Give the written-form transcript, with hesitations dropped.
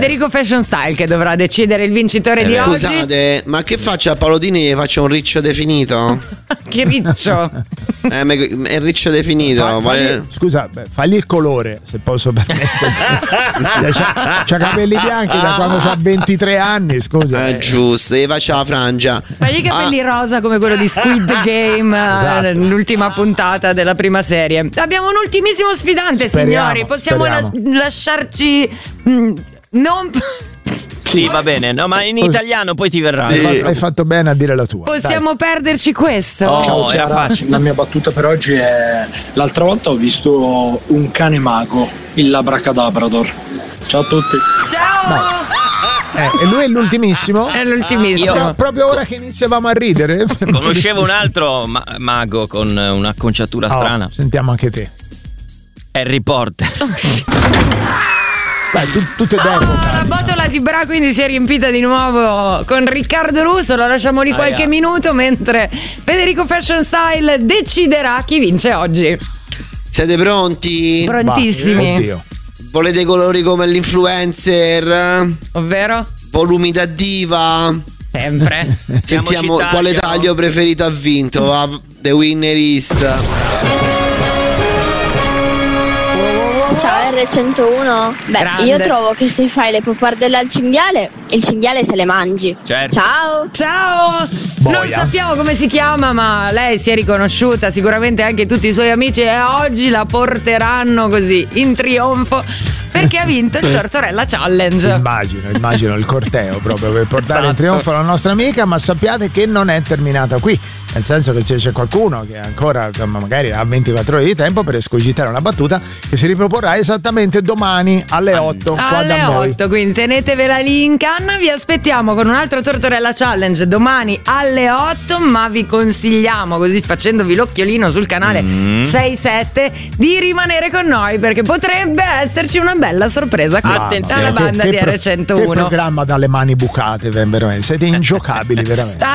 Federico Fashion Style che dovrà decidere il vincitore di oggi. Scusate, ma che faccio a Paolo Dini? Faccio un riccio definito? Che riccio? È il riccio definito. Scusa, fagli il colore, se posso permettermi. C'ha capelli bianchi da quando c'ha 23 anni, scusa. Giusto, e faccia la frangia. Fagli i capelli rosa come quello di Squid Game, esatto. L'ultima puntata della prima serie. Abbiamo un ultimissimo sfidante, signori. Possiamo lasciarci non... Sì, va bene, no, ma in italiano poi ti verrà. Hai fatto bene a dire la tua. Possiamo perderci questo? Oh, era facile. La mia battuta per oggi è: l'altra volta ho visto un cane mago, il Labracadabrador. Ciao a tutti. Ciao! E lui è l'ultimissimo? È l'ultimissimo. Proprio ora che iniziavamo a ridere. Conoscevo un altro mago con un'acconciatura strana. Sentiamo anche te. Harry Potter. Beh, tutte d'epoca. La botola di Bra quindi si è riempita di nuovo con Riccardo Russo. Lo lasciamo lì qualche minuto mentre Federico Fashion Style deciderà chi vince oggi. Siete pronti? Prontissimi. Oddio. Volete colori come l'influencer? Ovvero? Volumi da diva? Sempre. Sentiamo quale taglio preferito ha vinto. The winner is... Ciao R101. Beh, Grande. io trovo che se fai le pappardelle al cinghiale, il cinghiale se le mangi. Certo. Ciao. Ciao! Non sappiamo come si chiama, ma lei si è riconosciuta, sicuramente anche tutti i suoi amici, e oggi la porteranno così in trionfo perché ha vinto il Tortorella Challenge. Immagino il corteo proprio per portare in trionfo la nostra amica, ma sappiate che non è terminata qui, nel senso che c'è qualcuno che ancora magari ha 24 ore di tempo per escogitare una battuta che si riproporrà esattamente domani alle 8 qua alle da noi. 8, quindi tenetevela lì in canna. Vi aspettiamo con un altro Tortorella Challenge domani alle 8, ma vi consigliamo, così facendovi l'occhiolino sul canale 6-7, di rimanere con noi perché potrebbe esserci una bella sorpresa qui Attenzione. alla banda di R101. Che programma dalle mani bucate, veramente siete ingiocabili veramente.